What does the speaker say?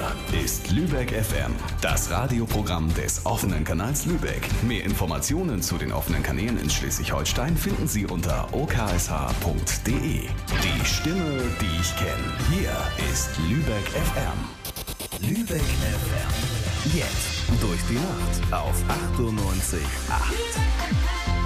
ist Lübeck FM, das Radioprogramm des offenen Kanals Lübeck. Mehr Informationen zu den offenen Kanälen in Schleswig-Holstein finden Sie unter oksh.de. Die Stimme, die ich kenne. Hier ist Lübeck FM. Lübeck FM. Jetzt durch die Nacht auf 98,8.